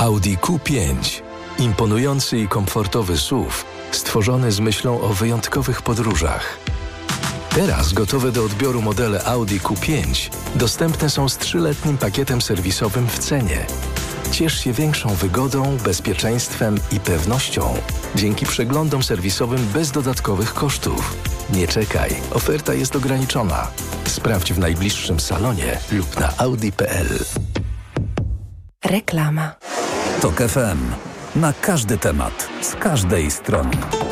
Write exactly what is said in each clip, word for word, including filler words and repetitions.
Audi Q pięć. Imponujący i komfortowy S U V, stworzony z myślą o wyjątkowych podróżach. Teraz gotowe do odbioru modele Audi Q pięć dostępne są z trzyletnim pakietem serwisowym w cenie. Ciesz się większą wygodą, bezpieczeństwem i pewnością dzięki przeglądom serwisowym bez dodatkowych kosztów. Nie czekaj, oferta jest ograniczona. Sprawdź w najbliższym salonie lub na audi kropka p l. Reklama. Tok F M. Na każdy temat, z każdej strony.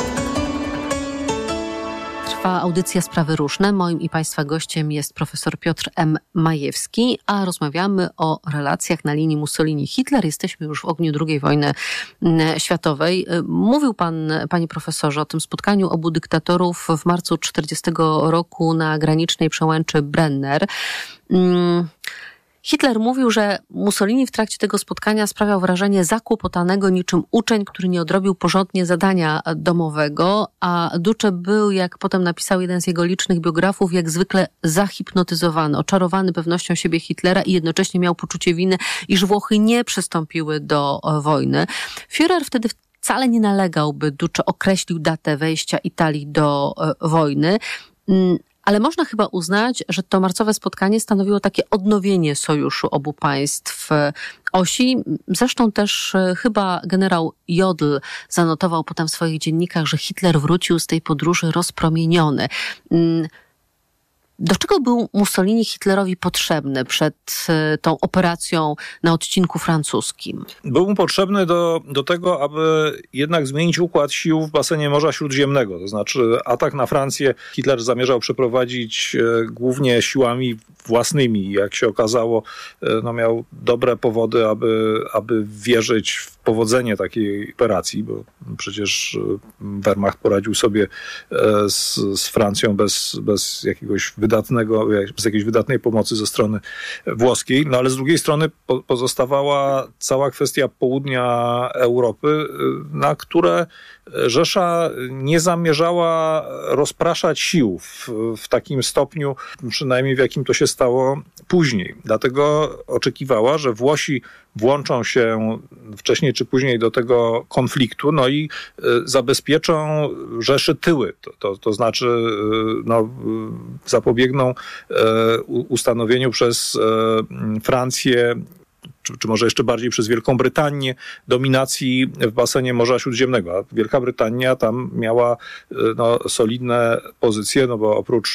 Trwa audycja Sprawy Różne. Moim i Państwa gościem jest profesor Piotr M. Majewski, a rozmawiamy o relacjach na linii Mussolini-Hitler. Jesteśmy już w ogniu drugiej wojny światowej. Mówił Pan, Panie Profesorze, o tym spotkaniu obu dyktatorów w marcu tysiąc dziewięćset czterdziestego roku na granicznej przełęczy Brenner. Hmm. Hitler mówił, że Mussolini w trakcie tego spotkania sprawiał wrażenie zakłopotanego niczym uczeń, który nie odrobił porządnie zadania domowego, a Duce był, jak potem napisał jeden z jego licznych biografów, jak zwykle zahipnotyzowany, oczarowany pewnością siebie Hitlera i jednocześnie miał poczucie winy, iż Włochy nie przystąpiły do wojny. Führer wtedy wcale nie nalegał, by Duce określił datę wejścia Italii do wojny, ale można chyba uznać, że to marcowe spotkanie stanowiło takie odnowienie sojuszu obu państw osi. Zresztą też chyba generał Jodl zanotował potem w swoich dziennikach, że Hitler wrócił z tej podróży rozpromieniony. Do czego był Mussolini Hitlerowi potrzebny przed tą operacją na odcinku francuskim? Był mu potrzebny do, do tego, aby jednak zmienić układ sił w basenie Morza Śródziemnego. To znaczy atak na Francję Hitler zamierzał przeprowadzić e, głównie siłami własnymi. Jak się okazało, e, no miał dobre powody, aby, aby wierzyć w powodzenie takiej operacji, bo przecież Wehrmacht poradził sobie e, z, z Francją bez, bez jakiegoś wydatnego, bez jakiejś wydatnej pomocy ze strony włoskiej. No ale z drugiej strony po, pozostawała cała kwestia południa Europy, na które Rzesza nie zamierzała rozpraszać sił w, w takim stopniu, przynajmniej w jakim to się stało później. Dlatego oczekiwała, że Włosi włączą się wcześniej czy później do tego konfliktu, no i zabezpieczą Rzeszy tyły. To, to, to znaczy no, zapobiegną ustanowieniu przez Francję, Czy, czy może jeszcze bardziej przez Wielką Brytanię, dominacji w basenie Morza Śródziemnego. A Wielka Brytania tam miała no, solidne pozycje, no bo oprócz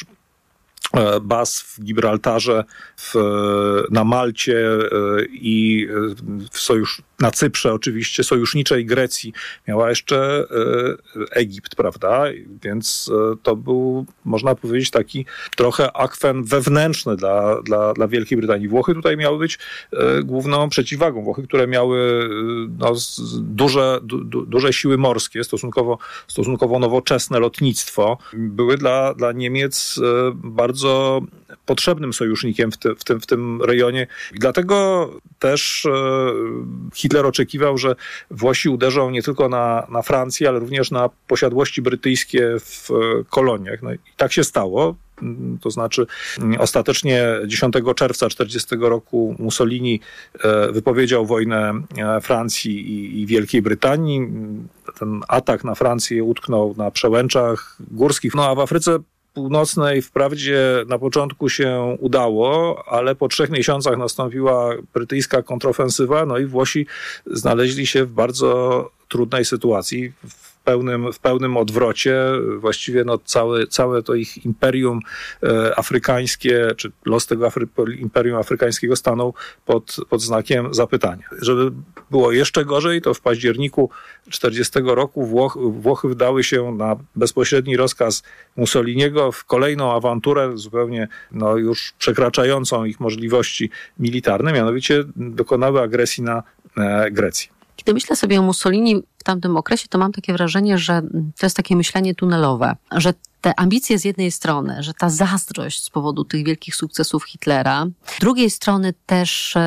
baz w Gibraltarze, w, na Malcie i w sojusz, na Cyprze oczywiście, sojuszniczej Grecji, miała jeszcze Egipt, prawda? Więc to był, można powiedzieć, taki trochę akwen wewnętrzny dla, dla, dla Wielkiej Brytanii. Włochy tutaj miały być główną przeciwwagą. Włochy, które miały no, duże, du, duże siły morskie, stosunkowo, stosunkowo nowoczesne lotnictwo, były dla, dla Niemiec bardzo potrzebnym sojusznikiem w, te, w, tym, w tym rejonie. I dlatego też Hitler oczekiwał, że Włosi uderzą nie tylko na, na Francję, ale również na posiadłości brytyjskie w koloniach. No i tak się stało. To znaczy ostatecznie dziesiątego czerwca tysiąc dziewięćset czterdziestego roku Mussolini wypowiedział wojnę Francji i, i Wielkiej Brytanii. Ten atak na Francję utknął na przełęczach górskich. No a w Afryce Północnej wprawdzie na początku się udało, ale po trzech miesiącach nastąpiła brytyjska kontrofensywa, no i Włosi znaleźli się w bardzo trudnej sytuacji, w pełnym, w pełnym odwrocie. Właściwie no całe, całe to ich imperium e, afrykańskie, czy los tego Afry- imperium afrykańskiego stanął pod, pod znakiem zapytania. Żeby było jeszcze gorzej, to w październiku tysiąc dziewięćset czterdziestego roku Włoch, Włochy wdały się na bezpośredni rozkaz Mussoliniego w kolejną awanturę, zupełnie no, już przekraczającą ich możliwości militarne, mianowicie dokonały agresji na e, Grecję. Kiedy myślę sobie o Mussolini w tamtym okresie, to mam takie wrażenie, że to jest takie myślenie tunelowe, że te ambicje z jednej strony, że ta zazdrość z powodu tych wielkich sukcesów Hitlera, z drugiej strony też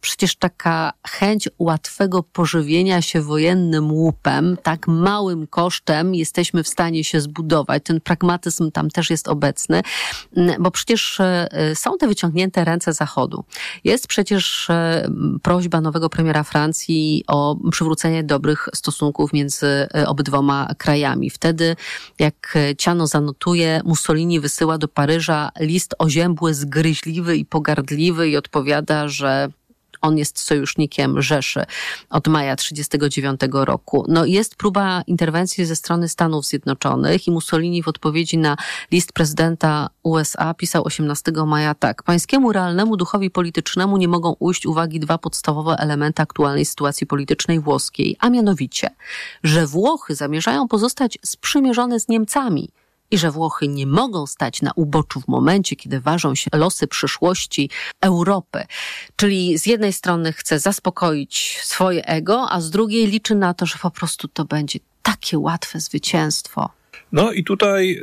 przecież taka chęć łatwego pożywienia się wojennym łupem, tak małym kosztem jesteśmy w stanie się zbudować. Ten pragmatyzm tam też jest obecny, bo przecież są te wyciągnięte ręce Zachodu. Jest przecież prośba nowego premiera Francji o przywrócenie dobrych stosunków między obydwoma krajami. Wtedy, jak Ciano zanotuje, Mussolini wysyła do Paryża list oziębły, zgryźliwy i pogardliwy i odpowiada, że on jest sojusznikiem Rzeszy od maja trzydziestego dziewiątego roku. No, jest próba interwencji ze strony Stanów Zjednoczonych i Mussolini w odpowiedzi na list prezydenta U S A pisał osiemnastego maja tak. Pańskiemu realnemu duchowi politycznemu nie mogą ujść uwagi dwa podstawowe elementy aktualnej sytuacji politycznej włoskiej, a mianowicie, że Włochy zamierzają pozostać sprzymierzone z Niemcami i że Włochy nie mogą stać na uboczu w momencie, kiedy ważą się losy przyszłości Europy. Czyli z jednej strony chce zaspokoić swoje ego, a z drugiej liczy na to, że po prostu to będzie takie łatwe zwycięstwo. No i tutaj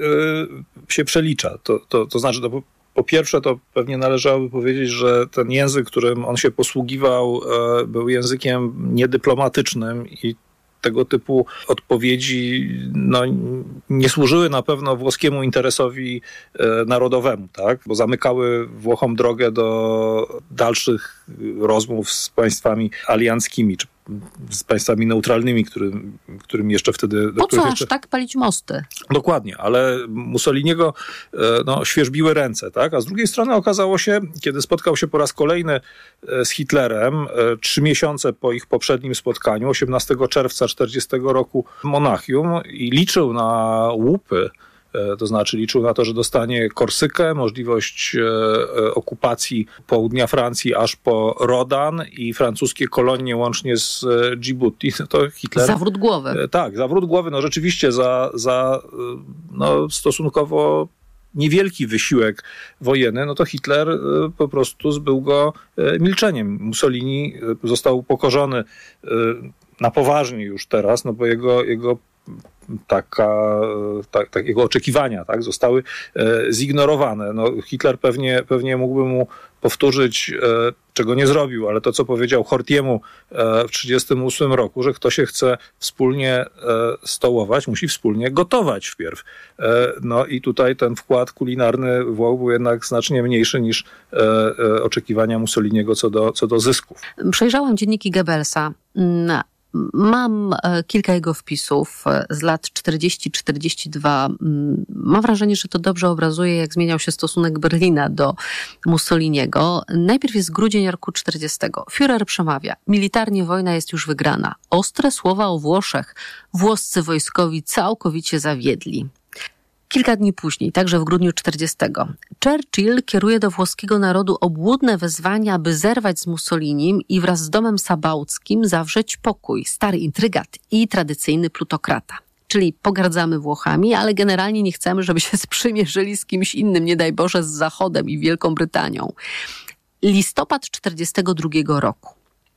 y, się przelicza. To, to, to znaczy, to po, po pierwsze to pewnie należałoby powiedzieć, że ten język, którym on się posługiwał, y, był językiem niedyplomatycznym i tego typu odpowiedzi no, nie służyły na pewno włoskiemu interesowi e, narodowemu, tak? Bo zamykały Włochom drogę do dalszych rozmów z państwami alianckimi, czy z państwami neutralnymi, którym, którym jeszcze wtedy... Po co aż jeszcze... tak palić mosty? Dokładnie, ale Mussoliniego no, świerzbiły ręce, tak? A z drugiej strony okazało się, kiedy spotkał się po raz kolejny z Hitlerem, trzy miesiące po ich poprzednim spotkaniu, osiemnastego czerwca czterdziestego roku w Monachium i liczył na łupy, to znaczy liczył na to, że dostanie Korsykę, możliwość e, okupacji południa Francji aż po Rodan i francuskie kolonie łącznie z e, Djibouti. No to Hitler... Zawrót głowy. E, tak, zawrót głowy. No rzeczywiście za, za no, stosunkowo niewielki wysiłek wojenny, no to Hitler e, po prostu zbył go e, milczeniem. Mussolini został upokorzony e, na poważnie już teraz, no bo jego, jego Taka, tak, tak, jego oczekiwania tak, zostały e, zignorowane. No, Hitler pewnie, pewnie mógłby mu powtórzyć, e, czego nie zrobił, ale to, co powiedział Horthyemu e, w trzydziestym ósmym roku, że kto się chce wspólnie e, stołować, musi wspólnie gotować wpierw. E, no i tutaj ten wkład kulinarny Włoch był jednak znacznie mniejszy niż e, e, oczekiwania Mussoliniego co do, co do zysków. Przejrzałam dzienniki Goebbelsa. Mam kilka jego wpisów z lat czterdziesty czterdzieści dwa. Mam wrażenie, że to dobrze obrazuje, jak zmieniał się stosunek Berlina do Mussoliniego. Najpierw jest grudzień roku czterdziestego. Führer przemawia. Militarnie wojna jest już wygrana. Ostre słowa o Włoszech. Włoscy wojskowi całkowicie zawiedli. Kilka dni później, także w grudniu czterdziestego, Churchill kieruje do włoskiego narodu obłudne wezwania, by zerwać z Mussolinim i wraz z domem sabauckim zawrzeć pokój, stary intrygat i tradycyjny plutokrata. Czyli pogardzamy Włochami, ale generalnie nie chcemy, żeby się sprzymierzyli z kimś innym, nie daj Boże, z Zachodem i Wielką Brytanią. Listopad czterdziestego drugiego roku.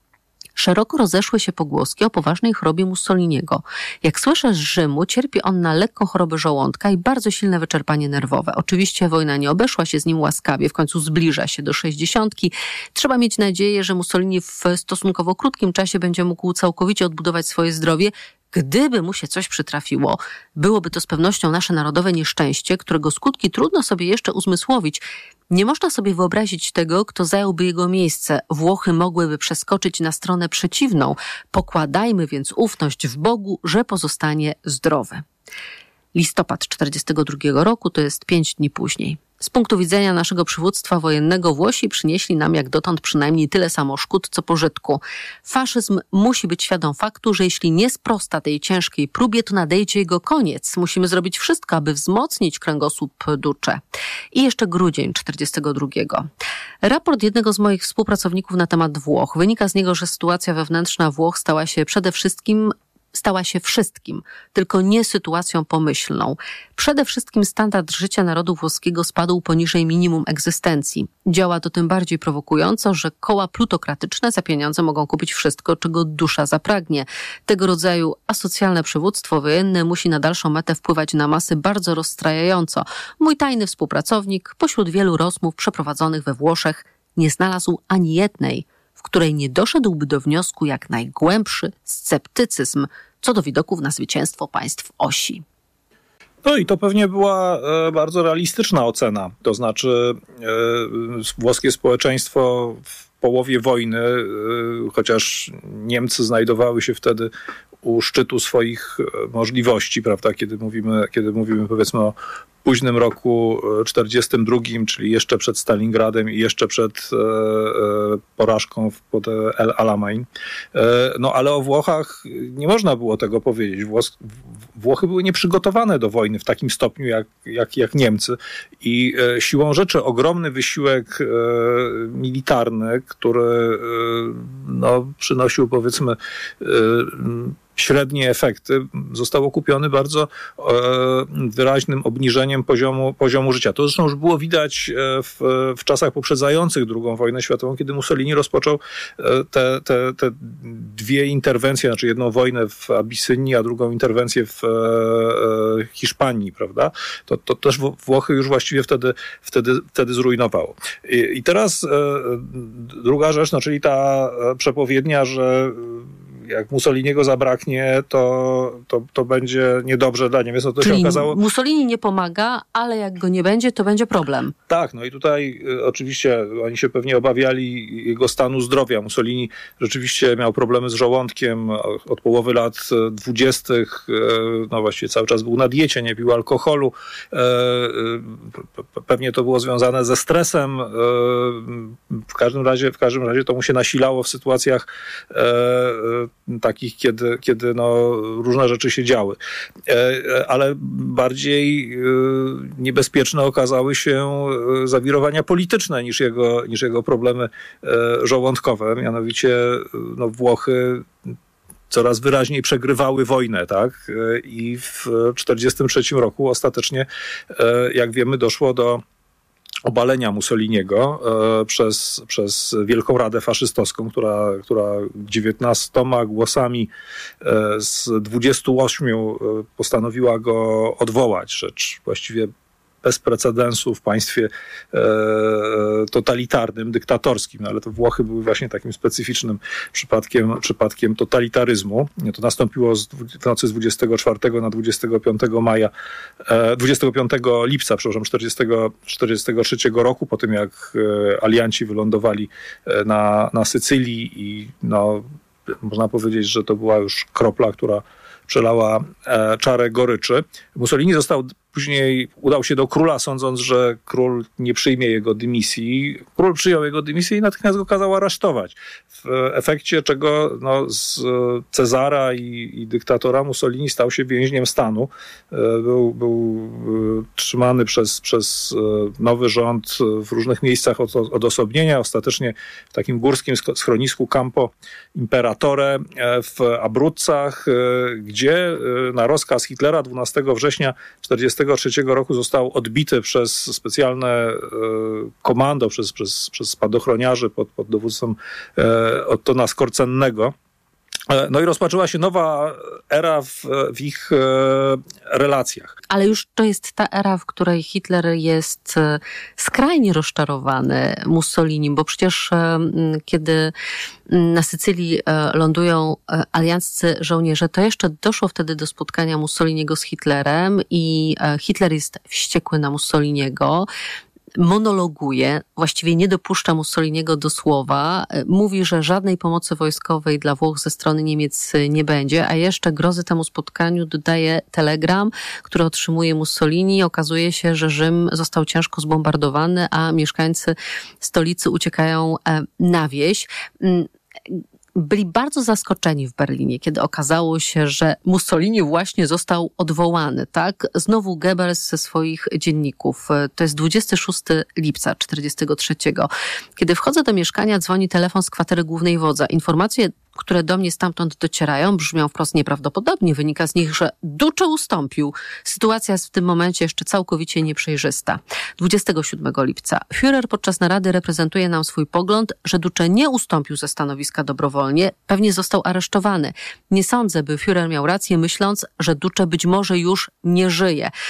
Szeroko rozeszły się pogłoski o poważnej chorobie Mussoliniego. Jak słyszę z Rzymu, cierpi on na lekką chorobę żołądka i bardzo silne wyczerpanie nerwowe. Oczywiście wojna nie obeszła się z nim łaskawie, w końcu zbliża się do sześćdziesiątki. Trzeba mieć nadzieję, że Mussolini w stosunkowo krótkim czasie będzie mógł całkowicie odbudować swoje zdrowie. Gdyby mu się coś przytrafiło, byłoby to z pewnością nasze narodowe nieszczęście, którego skutki trudno sobie jeszcze uzmysłowić. Nie można sobie wyobrazić tego, kto zająłby jego miejsce. Włochy mogłyby przeskoczyć na stronę przeciwną. Pokładajmy więc ufność w Bogu, że pozostanie zdrowy. Listopad czterdziestego drugiego roku to jest pięć dni później. Z punktu widzenia naszego przywództwa wojennego Włosi przynieśli nam jak dotąd przynajmniej tyle samo szkód, co pożytku. Faszyzm musi być świadom faktu, że jeśli nie sprosta tej ciężkiej próbie, to nadejdzie jego koniec. Musimy zrobić wszystko, aby wzmocnić kręgosłup Duce. I jeszcze grudzień czterdziestego drugiego. Raport jednego z moich współpracowników na temat Włoch. Wynika z niego, że sytuacja wewnętrzna Włoch stała się przede wszystkim stała się wszystkim, tylko nie sytuacją pomyślną. Przede wszystkim standard życia narodu włoskiego spadł poniżej minimum egzystencji. Działa to tym bardziej prowokująco, że koła plutokratyczne za pieniądze mogą kupić wszystko, czego dusza zapragnie. Tego rodzaju asocjalne przywództwo wojenne musi na dalszą metę wpływać na masy bardzo rozstrajająco. Mój tajny współpracownik pośród wielu rozmów przeprowadzonych we Włoszech nie znalazł ani jednej, w której nie doszedłby do wniosku jak najgłębszy sceptycyzm co do widoków na zwycięstwo państw osi. No i to pewnie była e, bardzo realistyczna ocena. To znaczy e, włoskie społeczeństwo w połowie wojny, e, chociaż Niemcy znajdowały się wtedy u szczytu swoich możliwości, prawda, kiedy mówimy, kiedy mówimy powiedzmy o późnym roku czterdziestym drugim, czyli jeszcze przed Stalingradem i jeszcze przed e, e, porażką pod El Alamein. E, no ale o Włochach nie można było tego powiedzieć. Włos, Włochy były nieprzygotowane do wojny w takim stopniu jak, jak, jak Niemcy i e, siłą rzeczy ogromny wysiłek e, militarny, który e, no, przynosił powiedzmy e, średnie efekty, został okupiony bardzo e, wyraźnym obniżeniem poziomu, poziomu życia. To zresztą już było widać w, w czasach poprzedzających drugą wojnę światową, kiedy Mussolini rozpoczął te, te, te dwie interwencje, znaczy jedną wojnę w Abysynii, a drugą interwencję w e, Hiszpanii, prawda? To, to też Włochy już właściwie wtedy, wtedy, wtedy zrujnowało. I, i teraz e, druga rzecz, no, czyli ta przepowiednia, że jak Mussoliniego zabraknie, to, to, to będzie niedobrze dla Niemiec. No to Czyli się okazało... Mussolini nie pomaga, ale jak go nie będzie, to będzie problem. Tak, no i tutaj y, oczywiście oni się pewnie obawiali jego stanu zdrowia. Mussolini rzeczywiście miał problemy z żołądkiem od połowy lat dwudziestych. Y, no właściwie cały czas był na diecie, nie pił alkoholu. Y, y, pewnie to było związane ze stresem. Y, w każdym razie, w każdym razie to mu się nasilało w sytuacjach y, y, takich, kiedy, kiedy no, różne rzeczy się działy. Ale bardziej niebezpieczne okazały się zawirowania polityczne niż jego, niż jego problemy żołądkowe. Mianowicie no, Włochy coraz wyraźniej przegrywały wojnę, tak? I w tysiąc dziewięćset czterdziestym trzecim roku ostatecznie, jak wiemy, doszło do obalenia Mussoliniego e, przez, przez Wielką Radę Faszystowską, która, która dziewiętnastoma głosami e, z dwudziestu ośmiu e, postanowiła go odwołać. Rzecz właściwie bez precedensu w państwie e, totalitarnym, dyktatorskim, no ale to Włochy były właśnie takim specyficznym przypadkiem, przypadkiem totalitaryzmu. To nastąpiło z nocy z dwudziestego czwartego na dwudziestego piątego maja, e, dwudziestego piątego lipca, przepraszam, czterdziestego, czterdziestego trzeciego roku, po tym jak e, alianci wylądowali e, na, na Sycylii i no, można powiedzieć, że to była już kropla, która przelała e, czarę goryczy. Mussolini został Później udał się do króla, sądząc, że król nie przyjmie jego dymisji. Król przyjął jego dymisję i natychmiast go kazał aresztować. W efekcie czego no, z Cezara i, i dyktatora Mussolini stał się więźniem stanu. Był, był trzymany przez, przez nowy rząd w różnych miejscach od, odosobnienia. Ostatecznie w takim górskim schronisku Campo Imperatore w Abruzzach, gdzie na rozkaz Hitlera dwunastego września tysiąc dziewięćset czterdziestego trzeciego roku został odbity przez specjalne komando, przez, przez, przez spadochroniarzy pod, pod dowództwem Ottona Skorcennego. No i rozpoczęła się nowa era w, w ich relacjach. Ale już to jest ta era, w której Hitler jest skrajnie rozczarowany Mussolinim, bo przecież kiedy na Sycylii lądują alianccy żołnierze, to jeszcze doszło wtedy do spotkania Mussoliniego z Hitlerem i Hitler jest wściekły na Mussoliniego. Monologuje, właściwie nie dopuszcza Mussoliniego do słowa, mówi, że żadnej pomocy wojskowej dla Włoch ze strony Niemiec nie będzie, a jeszcze grozy temu spotkaniu dodaje telegram, który otrzymuje Mussolini. Okazuje się, że Rzym został ciężko zbombardowany, a mieszkańcy stolicy uciekają na wieś. Byli bardzo zaskoczeni w Berlinie, kiedy okazało się, że Mussolini właśnie został odwołany, tak? Znowu Goebbels ze swoich dzienników. To jest dwudziestego szóstego lipca tysiąc dziewięćset czterdziestego trzeciego. Kiedy wchodzę do mieszkania, dzwoni telefon z kwatery głównej wodza. Informacje, które do mnie stamtąd docierają, brzmią wprost nieprawdopodobnie. Wynika z nich, że Duce ustąpił. Sytuacja jest w tym momencie jeszcze całkowicie nieprzejrzysta. dwudziestego siódmego lipca Führer podczas narady reprezentuje nam swój pogląd, że Duce nie ustąpił ze stanowiska dobrowolnie, pewnie został aresztowany. Nie sądzę, by Führer miał rację, myśląc, że Duce być może już nie żyje.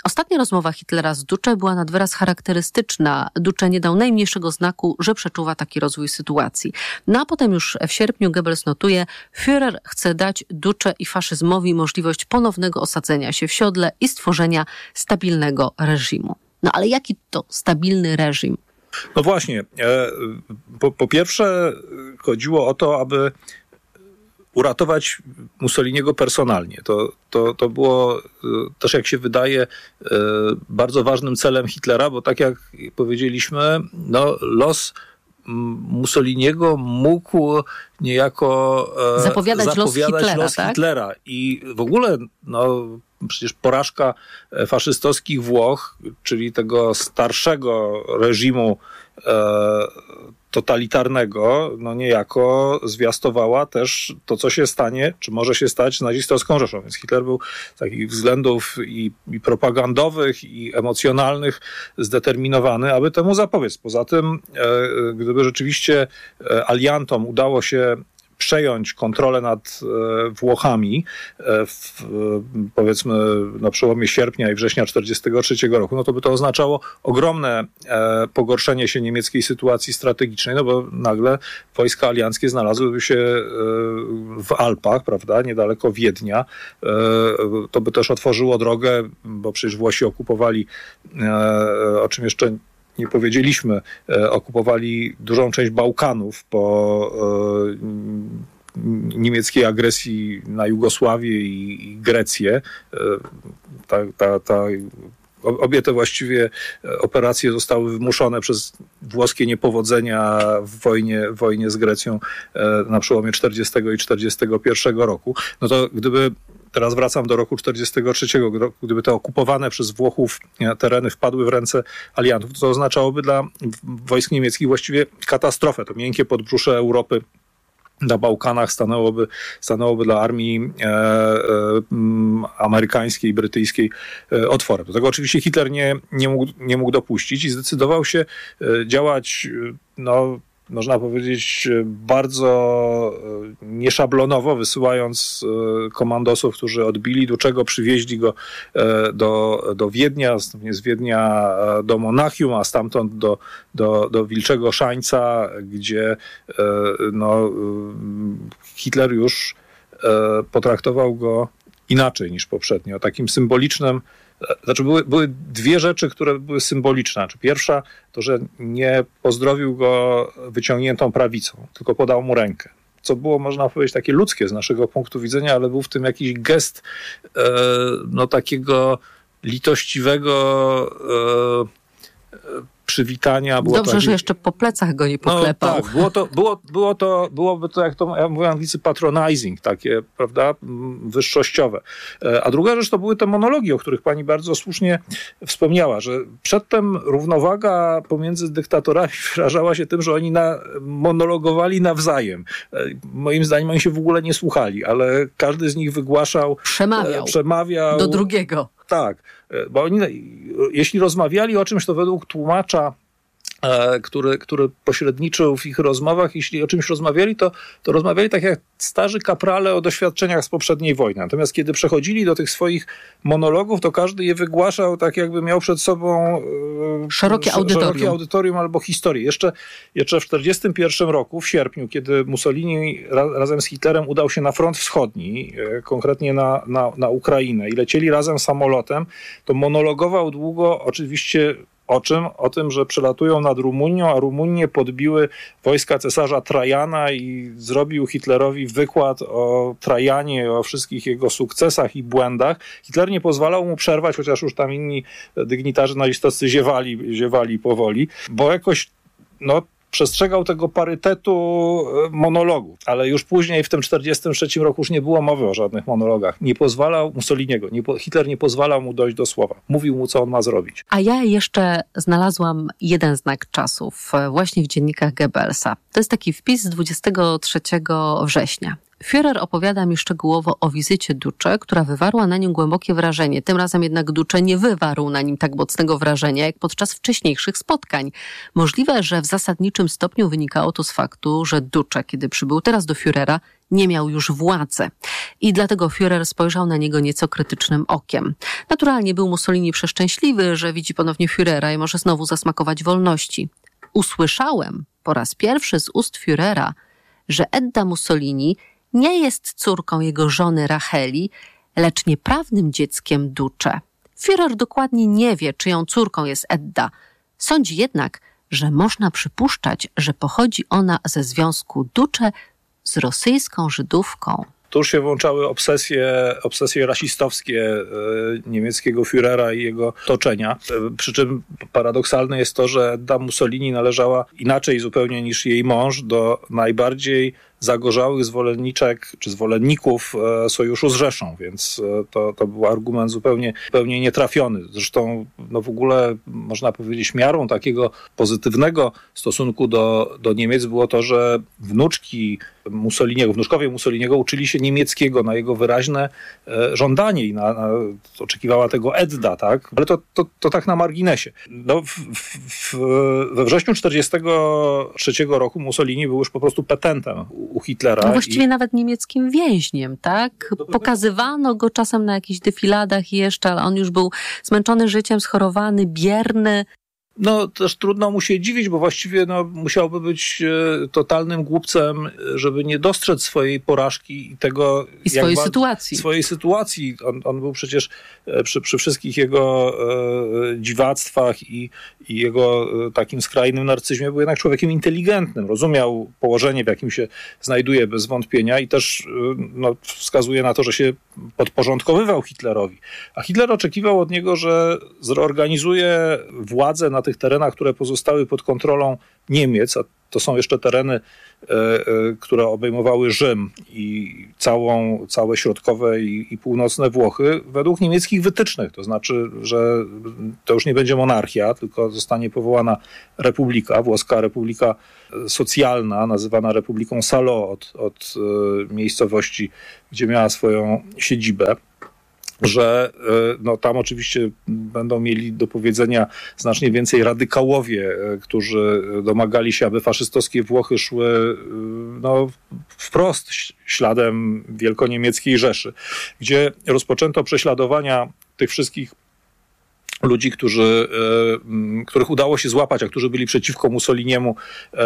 Ostatnia rozmowa Hitlera z Duce była nad wyraz charakterystyczna. Duce nie dał najmniejszego znaku, że przeczuwa taki rozwój sytuacji. No a potem już w sierpniu Goebbels notuje, Führer chce dać Duce i faszyzmowi możliwość ponownego osadzenia się w siodle i stworzenia stabilnego reżimu. No ale jaki to stabilny reżim? No właśnie. Po, po pierwsze chodziło o to, aby uratować Mussoliniego personalnie. To, to, to było też, jak się wydaje, bardzo ważnym celem Hitlera, bo tak jak powiedzieliśmy, no, los Mussoliniego mógł niejako zapowiadać, zapowiadać los, Hitlera, los tak? Hitlera. I w ogóle no, przecież porażka faszystowskich Włoch, czyli tego starszego reżimu e, totalitarnego, no niejako zwiastowała też to, co się stanie, czy może się stać z nazistowską Rzeszą. Więc Hitler był z takich względów i, i propagandowych, i emocjonalnych zdeterminowany, aby temu zapobiec. Poza tym, e, gdyby rzeczywiście e, aliantom udało się przejąć kontrolę nad e, Włochami e, w, powiedzmy na przełomie sierpnia i września tysiąc dziewięćset czterdziestego trzeciego roku, no to by to oznaczało ogromne e, pogorszenie się niemieckiej sytuacji strategicznej, no bo nagle wojska alianckie znalazłyby się e, w Alpach, prawda, niedaleko Wiednia. E, to by też otworzyło drogę, bo przecież Włosi okupowali, e, o czym jeszcze nie powiedzieliśmy, e, okupowali dużą część Bałkanów po e, niemieckiej agresji na Jugosławię i, i Grecję. E, ta, ta, ta, obie te właściwie operacje zostały wymuszone przez włoskie niepowodzenia w wojnie, w wojnie z Grecją e, na przełomie czterdziestego i czterdziestego pierwszego roku. No to gdyby Teraz wracam do roku czterdziestego trzeciego. Gdyby te okupowane przez Włochów tereny wpadły w ręce aliantów, to oznaczałoby dla wojsk niemieckich właściwie katastrofę. To miękkie podbrzusze Europy na Bałkanach stanęłoby, stanęłoby dla armii e, e, amerykańskiej, brytyjskiej e, otworem. Do tego oczywiście Hitler nie, nie, mógł, nie mógł dopuścić i zdecydował się e, działać, no, można powiedzieć, bardzo nieszablonowo, wysyłając komandosów, którzy odbili Duczego, przywieźli go do, do Wiednia, z Wiednia do Monachium, a stamtąd do, do, do Wilczego Szańca, gdzie no, Hitler już potraktował go inaczej niż poprzednio, takim symbolicznym. Znaczy były, były dwie rzeczy, które były symboliczne. Znaczy pierwsza to, że nie pozdrowił go wyciągniętą prawicą, tylko podał mu rękę. Co było, można powiedzieć, takie ludzkie z naszego punktu widzenia, ale był w tym jakiś gest e, no takiego litościwego e, e, przywitania. Było Dobrze, to, że jeszcze po plecach go nie poklepał. No, tak, było to, było, było to, byłoby to, jak to ja mówię Anglicy, patronizing, takie, prawda, wyższościowe. A druga rzecz to były te monologi, o których pani bardzo słusznie wspomniała, że przedtem równowaga pomiędzy dyktatorami wyrażała się tym, że oni na, monologowali nawzajem. Moim zdaniem oni się w ogóle nie słuchali, ale każdy z nich wygłaszał... Przemawiał. Przemawiał do drugiego. Tak, bo oni, jeśli rozmawiali o czymś, to według tłumacza, który, który pośredniczył w ich rozmowach, jeśli o czymś rozmawiali, to, to rozmawiali tak jak starzy kaprale o doświadczeniach z poprzedniej wojny. Natomiast kiedy przechodzili do tych swoich monologów, to każdy je wygłaszał tak, jakby miał przed sobą szerokie audytorium, szerokie audytorium albo historię. Jeszcze, jeszcze w czterdziestym pierwszym roku, w sierpniu, kiedy Mussolini ra, razem z Hitlerem udał się na front wschodni, konkretnie na, na, na Ukrainę i lecieli razem samolotem, to monologował długo, oczywiście o czym? O tym, że przelatują nad Rumunią, a Rumunie podbiły wojska cesarza Trajana i zrobił Hitlerowi wykład o Trajanie, o wszystkich jego sukcesach i błędach. Hitler nie pozwalał mu przerwać, chociaż już tam inni dygnitarze nazistowscy ziewali, ziewali powoli, bo jakoś no, przestrzegał tego parytetu monologu, ale już później w tym czterdziestym trzecim roku już nie było mowy o żadnych monologach. Nie pozwalał Mussoliniego, nie, Hitler nie pozwalał mu dojść do słowa. Mówił mu, co on ma zrobić. A ja jeszcze znalazłam jeden znak czasów właśnie w dziennikach Goebbelsa. To jest taki wpis z dwudziestego trzeciego września. Führer opowiada mi szczegółowo o wizycie Duce, która wywarła na nim głębokie wrażenie. Tym razem jednak Duce nie wywarł na nim tak mocnego wrażenia, jak podczas wcześniejszych spotkań. Możliwe, że w zasadniczym stopniu wynikało to z faktu, że Duce, kiedy przybył teraz do Führera, nie miał już władzy. I dlatego Führer spojrzał na niego nieco krytycznym okiem. Naturalnie był Mussolini przeszczęśliwy, że widzi ponownie Führera i może znowu zasmakować wolności. Usłyszałem po raz pierwszy z ust Führera, że Edda Mussolini nie jest córką jego żony Racheli, lecz nieprawnym dzieckiem Duce. Führer dokładnie nie wie, czyją córką jest Edda. Sądzi jednak, że można przypuszczać, że pochodzi ona ze związku Duce z rosyjską Żydówką. Tu już się włączały obsesje, obsesje rasistowskie niemieckiego Führera i jego otoczenia. Przy czym paradoksalne jest to, że Edda Mussolini należała inaczej zupełnie niż jej mąż do najbardziej zagorzałych zwolenniczek czy zwolenników sojuszu z Rzeszą, więc to, to był argument zupełnie, zupełnie nietrafiony. Zresztą no w ogóle można powiedzieć miarą takiego pozytywnego stosunku do, do Niemiec było to, że wnuczki Mussoliniego, wnuczkowie Mussoliniego uczyli się niemieckiego na jego wyraźne żądanie i na, na, oczekiwała tego Edda, tak? Ale to, to, to tak na marginesie. No, w, w, we wrześniu czterdziestego trzeciego roku Mussolini był już po prostu petentem u Hitlera. No właściwie i... nawet niemieckim więźniem, tak? Pokazywano go czasem na jakichś defiladach jeszcze, ale on już był zmęczony życiem, schorowany, bierny. No też trudno mu się dziwić, bo właściwie no, musiałby być e, totalnym głupcem, żeby nie dostrzec swojej porażki i tego... I swojej ba- sytuacji. Swojej sytuacji. On, on był przecież e, przy, przy wszystkich jego e, dziwactwach i, i jego e, takim skrajnym narcyzmie był jednak człowiekiem inteligentnym. Rozumiał położenie, w jakim się znajduje bez wątpienia i też e, no, wskazuje na to, że się podporządkowywał Hitlerowi. A Hitler oczekiwał od niego, że zorganizuje władzę na tych terenach, które pozostały pod kontrolą Niemiec, a to są jeszcze tereny, e, e, które obejmowały Rzym i całą, całe środkowe i, i północne Włochy, według niemieckich wytycznych. To znaczy, że to już nie będzie monarchia, tylko zostanie powołana republika, włoska republika socjalna, nazywana Republiką Salò od, od e, miejscowości, gdzie miała swoją siedzibę. Że no, tam oczywiście będą mieli do powiedzenia znacznie więcej radykałowie, którzy domagali się, aby faszystowskie Włochy szły no, wprost śladem wielkoniemieckiej Rzeszy, gdzie rozpoczęto prześladowania tych wszystkich ludzi, którzy, których udało się złapać, a którzy byli przeciwko Mussoliniemu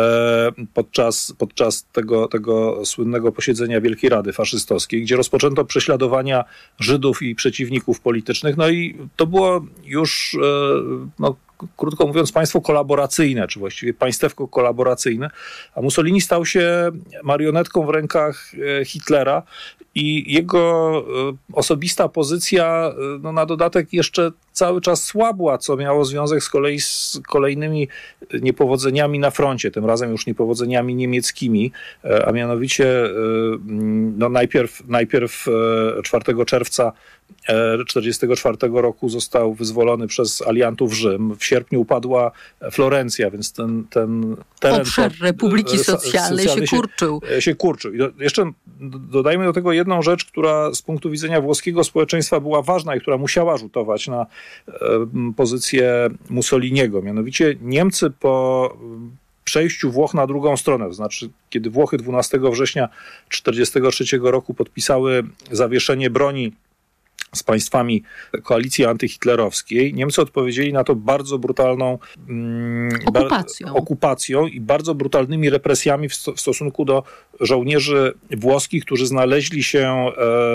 podczas, podczas tego, tego słynnego posiedzenia Wielkiej Rady Faszystowskiej, gdzie rozpoczęto prześladowania Żydów i przeciwników politycznych. No i to było już, no, krótko mówiąc, państwo kolaboracyjne, czy właściwie państewko kolaboracyjne, a Mussolini stał się marionetką w rękach Hitlera i jego osobista pozycja no, na dodatek jeszcze cały czas słabła, co miało związek z kolei z kolejnymi niepowodzeniami na froncie, tym razem już niepowodzeniami niemieckimi, a mianowicie no, najpierw, najpierw czwartego czerwca czterdziestego czwartego roku został wyzwolony przez aliantów Rzym. W sierpniu upadła Florencja, więc ten, ten teren... Obszar Republiki Socjalnej się kurczył. Się, się kurczył. I do, jeszcze dodajmy do tego jedną rzecz, która z punktu widzenia włoskiego społeczeństwa była ważna i która musiała rzutować na e, pozycję Mussoliniego. Mianowicie Niemcy po przejściu Włoch na drugą stronę, to znaczy kiedy Włochy dwunastego września tysiąc dziewięćset czterdziestego trzeciego roku podpisały zawieszenie broni z państwami koalicji antyhitlerowskiej, Niemcy odpowiedzieli na to bardzo brutalną mm, okupacją. Bar- okupacją i bardzo brutalnymi represjami w, sto- w stosunku do żołnierzy włoskich, którzy znaleźli się e,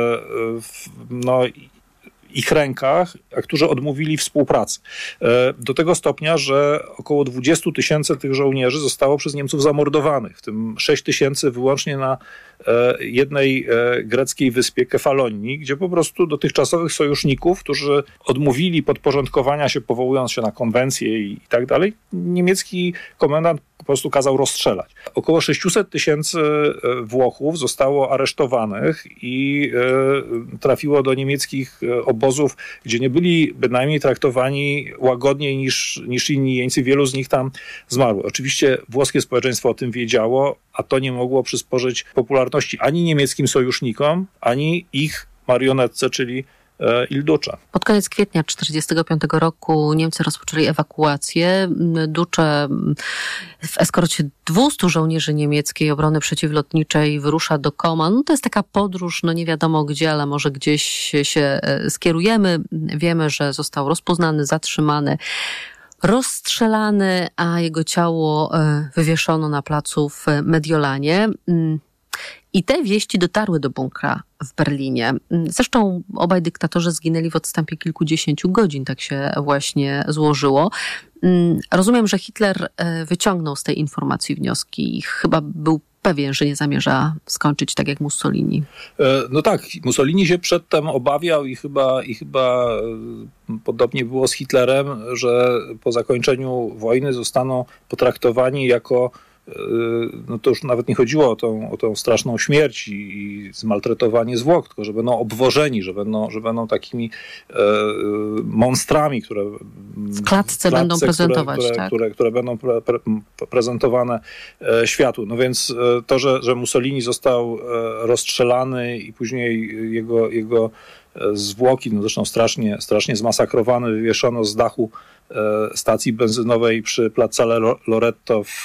w no, ich rękach, a którzy odmówili współpracy. Do tego stopnia, że około dwadzieścia tysięcy tych żołnierzy zostało przez Niemców zamordowanych, w tym sześć tysięcy wyłącznie na jednej greckiej wyspie Kefalonii, gdzie po prostu dotychczasowych sojuszników, którzy odmówili podporządkowania się, powołując się na konwencję i tak dalej, niemiecki komendant po prostu kazał rozstrzelać. Około sześćset tysięcy Włochów zostało aresztowanych i trafiło do niemieckich obozów, gdzie nie byli bynajmniej traktowani łagodniej niż, niż inni jeńcy. Wielu z nich tam zmarło. Oczywiście włoskie społeczeństwo o tym wiedziało a to nie mogło przysporzyć popularności ani niemieckim sojusznikom, ani ich marionetce, czyli Il-Duce. Pod koniec kwietnia tysiąc dziewięćset czterdziestego piątego roku Niemcy rozpoczęli ewakuację. Duce w eskorcie dwustu żołnierzy niemieckiej obrony przeciwlotniczej wyrusza do Koman. No to jest taka podróż, no nie wiadomo gdzie, ale może gdzieś się skierujemy. Wiemy, że został rozpoznany, zatrzymany, rozstrzelany, a jego ciało wywieszono na placu w Mediolanie. I te wieści dotarły do bunkra w Berlinie. Zresztą obaj dyktatorzy zginęli w odstępie kilkudziesięciu godzin, tak się właśnie złożyło. Rozumiem, że Hitler wyciągnął z tej informacji wnioski i chyba był pewien, że nie zamierza skończyć tak jak Mussolini. No tak, Mussolini się przedtem obawiał i chyba, i chyba podobnie było z Hitlerem, że po zakończeniu wojny zostaną potraktowani jako, no to już nawet nie chodziło o tą, o tą straszną śmierć i, i zmaltretowanie zwłok, tylko że będą obwożeni, że będą, że będą takimi e, monstrami, które w klatce, w klatce będą prezentować, które, które, tak? które, które będą pre, pre, prezentowane e, światu. No więc e, to, że, że Mussolini został e, rozstrzelany i później jego, jego zwłoki, no zresztą strasznie, strasznie zmasakrowane, wywieszono z dachu stacji benzynowej przy Piazzale Loreto w,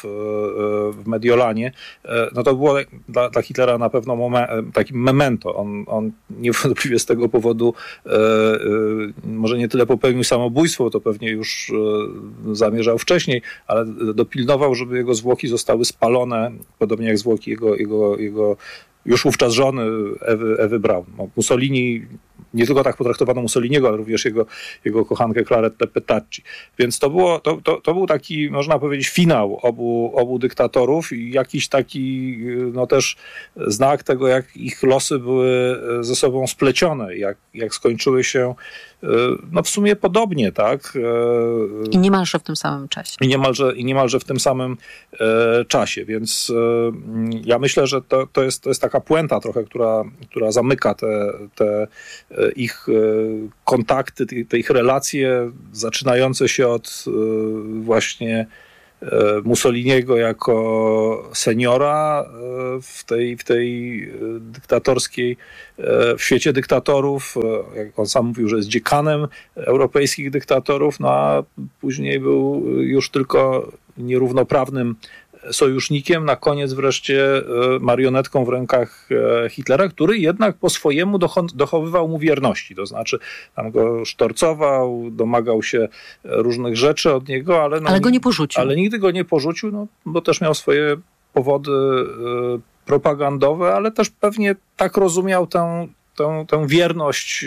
w Mediolanie, no to było dla, dla Hitlera na pewno moment, takim memento. On, on niewątpliwie z tego powodu e, e, może nie tyle popełnił samobójstwo, to pewnie już e, zamierzał wcześniej, ale dopilnował, żeby jego zwłoki zostały spalone, podobnie jak zwłoki jego, jego, jego już wówczas żony Ewy, Ewy Braun. Mussolini, nie tylko tak potraktowano Mussoliniego, ale również jego, jego kochankę Claretę Petacci. Więc to, było, to, to, to był taki, można powiedzieć, finał obu, obu dyktatorów i jakiś taki no też znak tego, jak ich losy były ze sobą splecione, jak, jak skończyły się no w sumie podobnie, tak? I niemalże w tym samym czasie. I niemalże, i niemalże w tym samym e, czasie, więc e, ja myślę, że to, to, jest, to jest taka puenta trochę, która, która zamyka te, te ich e, kontakty, te, te ich relacje, zaczynające się od e, właśnie Mussoliniego jako seniora w tej, w tej dyktatorskiej, w świecie dyktatorów. Jak on sam mówił, że jest dziekanem europejskich dyktatorów, no a później był już tylko nierównoprawnym sojusznikiem, na koniec wreszcie marionetką w rękach Hitlera, który jednak po swojemu dochowywał mu wierności. To znaczy tam go sztorcował, domagał się różnych rzeczy od niego, ale... No, ale go nie porzucił. Ale nigdy go nie porzucił, no, bo też miał swoje powody propagandowe, ale też pewnie tak rozumiał tę, tę, tę wierność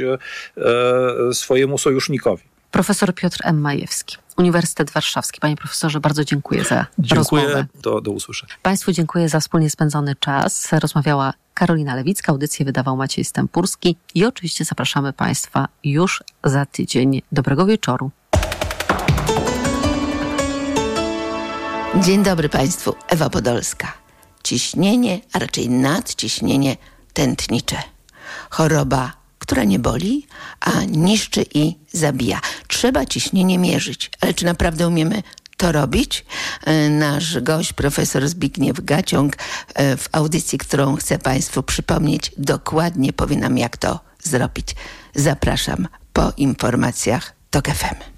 swojemu sojusznikowi. Profesor Piotr M. Majewski, Uniwersytet Warszawski. Panie profesorze, bardzo dziękuję za dziękuję, rozmowę. Do, do usłyszenia. Państwu dziękuję za wspólnie spędzony czas. Rozmawiała Karolina Lewicka, audycję wydawał Maciej Stępurski i oczywiście zapraszamy Państwa już za tydzień. Dobrego wieczoru. Dzień dobry Państwu, Ewa Podolska. Ciśnienie, a raczej nadciśnienie tętnicze. Choroba, która nie boli, a niszczy i zabija. Trzeba ciśnienie mierzyć, ale czy naprawdę umiemy to robić? Nasz gość, profesor Zbigniew Gaciąg, w audycji, którą chcę Państwu przypomnieć, dokładnie powie nam, jak to zrobić. Zapraszam po informacjach TOK F M.